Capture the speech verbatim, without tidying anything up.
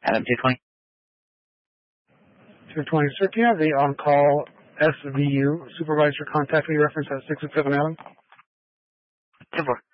Adam two twenty. two twenty. Sir, can you have the on-call S V U supervisor contact me reference at six six seven Adam? ten four.